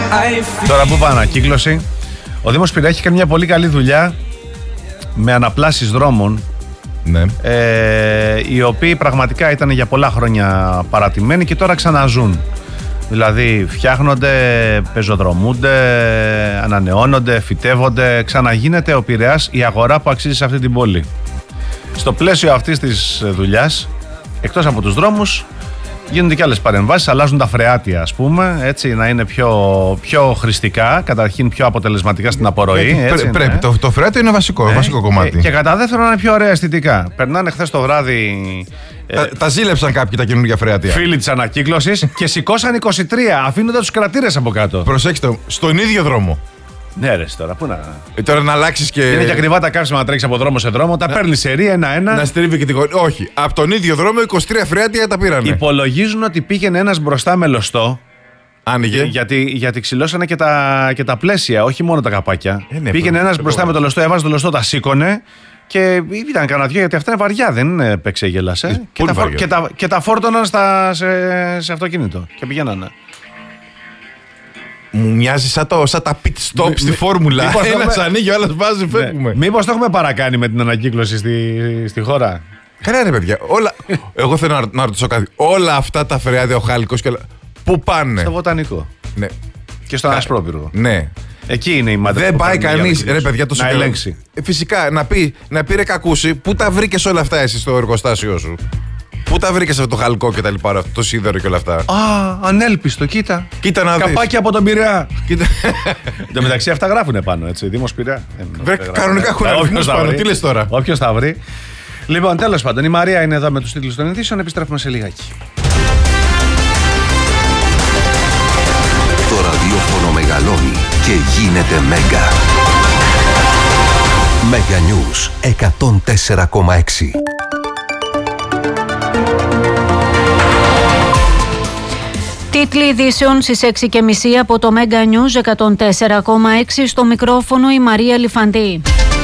Τώρα που είπα ανακύκλωση, ο Δήμος Πειραιά έχει κάνει μια πολύ καλή δουλειά με αναπλάσεις δρόμων, ναι. Οι οποίοι πραγματικά ήταν για πολλά χρόνια παρατημένοι και τώρα ξαναζούν. Δηλαδή φτιάχνονται, πεζοδρομούνται, ανανεώνονται, φυτεύονται, ξαναγίνεται ο Πειραιάς η αγορά που αξίζει σε αυτή την πόλη. Στο πλαίσιο αυτής της δουλειάς, εκτός από τους δρόμους, γίνονται και άλλες παρεμβάσεις, αλλάζουν τα φρεάτια, ας πούμε, έτσι, να είναι πιο χρηστικά, καταρχήν πιο αποτελεσματικά στην απορροή. Έτσι, πρέπει, ναι. Το φρεάτιο είναι βασικό κομμάτι. Και κατά δεύτερον να είναι πιο ωραία αισθητικά. Περνάνε χθες το βράδυ. Τα ζήλεψαν κάποιοι τα καινούργια φρεάτια. Φίλοι της ανακύκλωσης και σηκώσαν 23, αφήνοντας τους κρατήρες από κάτω. Προσέξτε, στον ίδιο δρόμο. Ναι, ρε, τώρα πού να. Τώρα να αλλάξει και. Είναι και ακριβά τα καύσιμα να τρέξει από δρόμο σε δρόμο. Τα παίρνει σε ρί ένα-ένα. Να στρίβει και την γωνία. Όχι. Από τον ίδιο δρόμο 23 φρεάτια τα πήρανε. Υπολογίζουν ότι πήγαινε ένας μπροστά με λωστό. Άνοιγε. Γιατί ξυλώσανε και τα πλαίσια, όχι μόνο τα καπάκια. Ναι, πήγαινε ένας μπροστά με το λωστό, έβαζε το λωστό, τα σήκωνε. Και ήταν κανένα δυο, γιατί αυτά είναι βαριά, δεν παίξε γέλασε. Και τα φόρτωναν σε αυτοκίνητο. Και πηγαίνανε. Μου μοιάζει σαν τα pit stop στη φόρμουλα. Ένας ανοίγει, ο άλλος βάζει, φεύγουμε. Μήπως το έχουμε παρακάνει με την ανακύκλωση στη χώρα. Καλά ρε παιδιά. Εγώ θέλω να ρωτήσω κάτι. Όλα αυτά τα φρεάτια, ο χάλκος και όλα. Πού πάνε? Στο Βοτανικό. Ναι. Και στον Ασπρόπυργο. Ναι. Εκεί είναι η μαντά. Δεν πάει κανείς, ρε παιδιά, το να ελέγξει. Φυσικά, να πει ρε κακούσι, πού τα βρήκες όλα αυτά εσύ στο εργοστάσιό σου? Πού τα βρήκες αυτό το χαλκό και τα λοιπά, το σίδερο και όλα αυτά? Ανέλπιστο, κοίτα. Κοίτα να δεις. Καπάκι από τον Πειραιά. Εν τω μεταξύ αυτά γράφουνε πάνω, έτσι. Δήμος Πειραιά. Κανονικά έχουν αριθμούς πάνω. Τι λες τώρα? Όποιος θα βρει. Λοιπόν, τέλος πάντων, η Μαρία είναι εδώ με τους τίτλους των ειδήσεων. Επιστρέφουμε σε λιγάκι. Το ραδιόφωνο μεγαλώνει και γίνεται Μέγκα. Μέγκα News 104,6. Τίτλοι ειδήσεων στις 6.30 από το Μέγκα News 104,6. Στο μικρόφωνο η Μαρία Λιφαντή.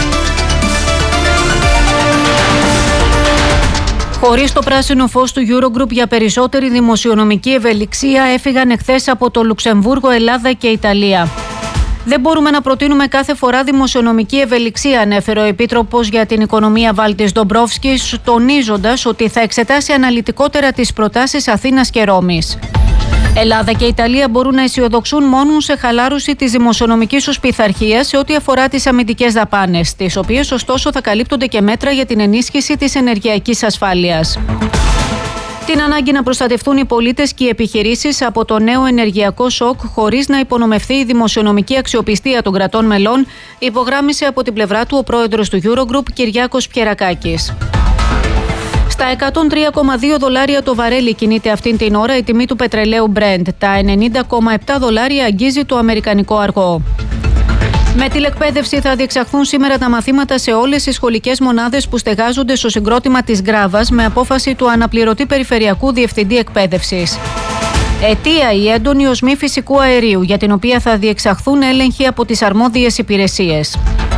Χωρίς το πράσινο φως του Eurogroup για περισσότερη δημοσιονομική ευελιξία έφυγαν εχθές από το Λουξεμβούργο, Ελλάδα και Ιταλία. Δεν μπορούμε να προτείνουμε κάθε φορά δημοσιονομική ευελιξία, ανέφερε ο Επίτροπος για την Οικονομία Βάλτης Ντομπρόφσκης, τονίζοντας ότι θα εξετάσει αναλυτικότερα τις προτάσεις Αθήνας και Ρώμης. Ελλάδα και Ιταλία μπορούν να αισιοδοξούν μόνο σε χαλάρωση της δημοσιονομικής τους πειθαρχίας σε ό,τι αφορά τις αμυντικές δαπάνες, τις οποίες ωστόσο θα καλύπτονται και μέτρα για την ενίσχυση της ενεργειακής ασφάλειας. Την ανάγκη να προστατευτούν οι πολίτες και οι επιχειρήσεις από το νέο ενεργειακό σοκ χωρίς να υπονομευθεί η δημοσιονομική αξιοπιστία των κρατών μελών, υπογράμμισε από την πλευρά του ο πρόεδρος του Eurogroup, Κυριάκος Πιερακάκης. Στα $103,2 το βαρέλι κινείται αυτήν την ώρα η τιμή του πετρελαίου Brent. Τα $90,7 αγγίζει το αμερικανικό αργό. Με τηλεκπαίδευση θα διεξαχθούν σήμερα τα μαθήματα σε όλες τις σχολικές μονάδες που στεγάζονται στο συγκρότημα της Γκράβας με απόφαση του αναπληρωτή Περιφερειακού Διευθυντή Εκπαίδευσης. Αιτία η έντονη οσμή φυσικού αερίου, για την οποία θα διεξαχθούν έλεγχοι από τις αρμόδιες υπηρεσίες.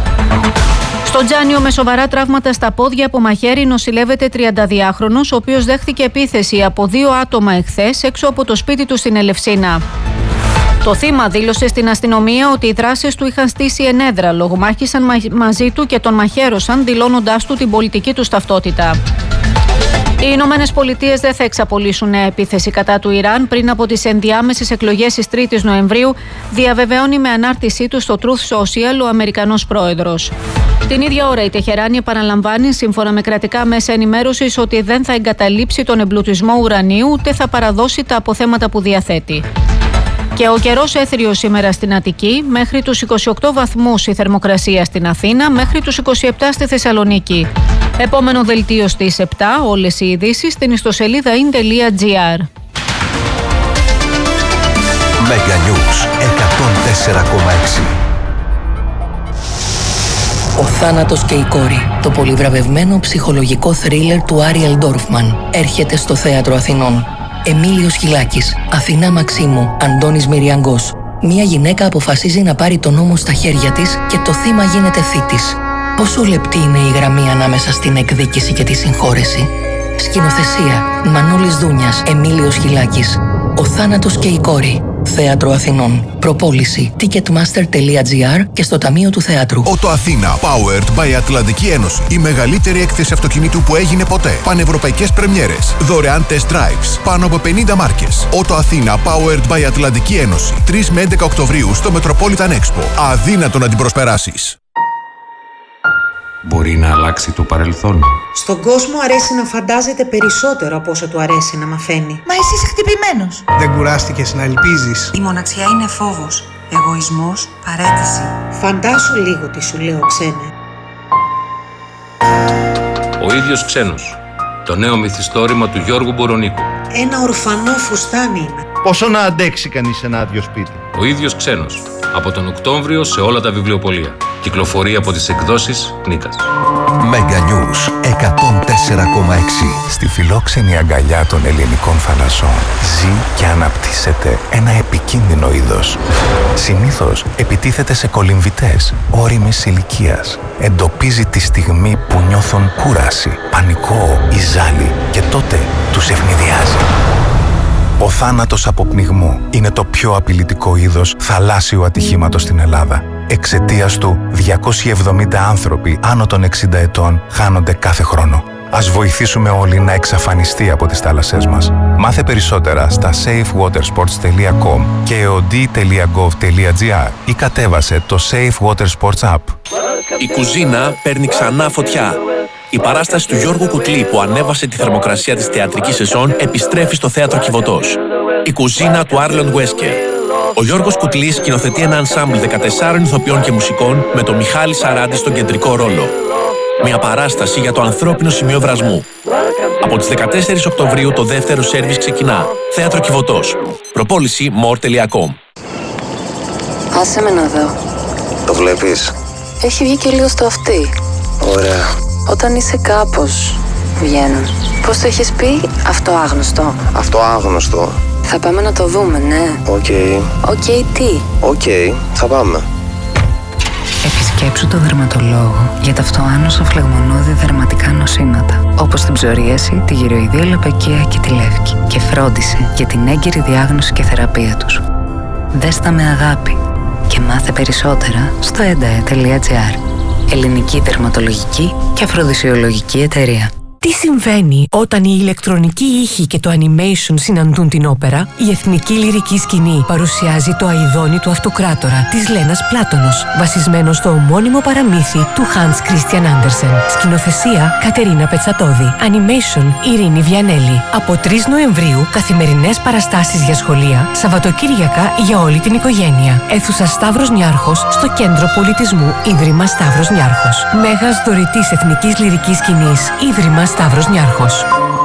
Στο Τζάνιο, με σοβαρά τραύματα στα πόδια από μαχαίρι, νοσηλεύεται 32χρονος, ο οποίος δέχθηκε επίθεση από 2 άτομα εχθές έξω από το σπίτι του στην Ελευσίνα. Το θύμα δήλωσε στην αστυνομία ότι οι δράστες του είχαν στήσει ενέδρα, λογομάχησαν μαζί του και τον μαχαίρωσαν, δηλώνοντάς του την πολιτική του ταυτότητα. Οι Ηνωμένες Πολιτείες δεν θα εξαπολύσουν επίθεση κατά του Ιράν πριν από τις ενδιάμεσες εκλογές της 3ης Νοεμβρίου, διαβεβαιώνει με ανάρτησή του στο Truth Social ο Αμερικανός πρόεδρος. Την ίδια ώρα η Τεχεράνη επαναλαμβάνει, σύμφωνα με κρατικά μέσα ενημέρωσης, ότι δεν θα εγκαταλείψει τον εμπλουτισμό ουρανίου ούτε θα παραδώσει τα αποθέματα που διαθέτει. Και ο καιρός έθριος σήμερα στην Αττική, μέχρι τους 28 βαθμούς η θερμοκρασία στην Αθήνα, μέχρι τους 27 στη Θεσσαλονίκη. Επόμενο δελτίο στις 7, όλες οι ειδήσεις στην ιστοσελίδα in.gr. Μέγκα News 104,6. Ο θάνατος και η κόρη, το πολυβραβευμένο ψυχολογικό θρίλερ του Άριελ Ντόρφμαν, έρχεται στο Θέατρο Αθηνών. Εμίλιος Χιλάκης, Αθηνά Μαξίμου, Αντώνης Μυριαγκός. Μία γυναίκα αποφασίζει να πάρει τον νόμο στα χέρια της και το θύμα γίνεται θήτης. Πόσο λεπτή είναι η γραμμή ανάμεσα στην εκδίκηση και τη συγχώρεση? Σκηνοθεσία: Μανώλης Δούνιας, Εμίλιος Χιλάκης. Ο θάνατος και η κόρη. Θέατρο Αθηνών. Προπόληση ticketmaster.gr και στο Ταμείο του Θεάτρου. Ότο Αθήνα, powered by Ατλαντική Ένωση. Η μεγαλύτερη έκθεση αυτοκινήτου που έγινε ποτέ. Πανευρωπαϊκές πρεμιέρες. Δωρεάν test drives. Πάνω από 50 μάρκες. Ότο Αθήνα, powered by Ατλαντική Ένωση. 3 με 11 Οκτωβρίου στο Metropolitan Expo. Αδύνατο να την προσπεράσεις. Μπορεί να αλλάξει το παρελθόν. Στον κόσμο αρέσει να φαντάζεται περισσότερο από όσο του αρέσει να μαθαίνει. Μα εσύ είσαι χτυπημένος. Δεν κουράστηκες να ελπίζεις. Η μοναξιά είναι φόβος, εγωισμός, παρέτηση. Φαντάσου λίγο τι σου λέω, ξένε. Ο ίδιος ξένος. Το νέο μυθιστόρημα του Γιώργου Μπορονίκου. Ένα ορφανό φουστάνι είμαι. Πόσο να αντέξει κανείς ένα άδειο σπίτι. Ο ίδιος ξένος. Από τον Οκτώβριο σε όλα τα βιβλιοπωλεία. Κυκλοφορεί από τις εκδόσεις Νίκας. Mega News 104,6. Στη φιλόξενη αγκαλιά των ελληνικών θαλασσών ζει και αναπτύσσεται ένα επικίνδυνο είδος. Συνήθως επιτίθεται σε κολυμβητές ώριμης ηλικίας. Εντοπίζει τη στιγμή που νιώθουν κούραση, πανικό ή ζάλι και τότε τους ευνηδιάζει. Ο θάνατος από πνιγμό είναι το πιο απειλητικό είδος θαλάσσιου ατυχήματος στην Ελλάδα. Εξαιτίας του, 270 άνθρωποι άνω των 60 ετών χάνονται κάθε χρόνο. Ας βοηθήσουμε όλοι να εξαφανιστεί από τις θάλασσές μας. Μάθε περισσότερα στα safewatersports.com και eod.gov.gr ή κατέβασε το Safe Water Sports App. Η κουζίνα παίρνει ξανά φωτιά. Η παράσταση του Γιώργου Κουτλή που ανέβασε τη θερμοκρασία της θεατρικής σεζόν επιστρέφει στο Θέατρο Κιβωτός. Η κουζίνα του Άρλον Βέσκερ. Ο Γιώργος Κουτλής σκηνοθετεί ένα ενσάμπλ 14 ηθοποιών και μουσικών με τον Μιχάλη Σαράντη στον κεντρικό ρόλο. Μια παράσταση για το ανθρώπινο σημείο βρασμού. Από τις 14 Οκτωβρίου το δεύτερο σέρβις ξεκινά. Θέατρο Κιβωτός. Προπόληση more.com. Άσε με να δω. Το βλέπεις? Έχει βγει και λίγο στο αυτί. Ωραία. Όταν είσαι κάπως, βγαίνουν. Πώς το έχεις πει, αυτό άγνωστο? Αυτό άγνωστο. Θα πάμε να το δούμε, ναι. Οκ. Οκ, τι? Οκ, θα πάμε. Επισκέψου το δερματολόγο για τα αυτοάνωσα φλεγμονώδη δερματικά νοσήματα, όπως την ψωρίαση, τη γυροειδία λαπακία και τη λεύκη, και φρόντισε για την έγκαιρη διάγνωση και θεραπεία τους. Δες τα με αγάπη και μάθε περισσότερα στο endae.gr. Ελληνική δερματολογική και αφροδισιολογική εταιρεία. Τι συμβαίνει όταν η ηλεκτρονική ήχη και το animation συναντούν την όπερα? Η Εθνική Λυρική Σκηνή παρουσιάζει το Αηδόνι του Αυτοκράτορα της Λένας Πλάτωνος, βασισμένο στο ομώνυμο παραμύθι του Hans Christian Andersen. Σκηνοθεσία Κατερίνα Πετσατώδη. Animation Ειρήνη Βιανέλη. Από 3 Νοεμβρίου καθημερινές παραστάσεις για σχολεία, Σαββατοκύριακα για όλη την οικογένεια. Αίθουσα Σταύρος Νιάρχος στο Κέντρο Πολιτισμού Ίδρυμα Σταύρος Νιάρχος. Μέγας δωρητής Εθνικής Λυρικής Σκηνής Ίδρυμα Σταύρος Νιάρχος.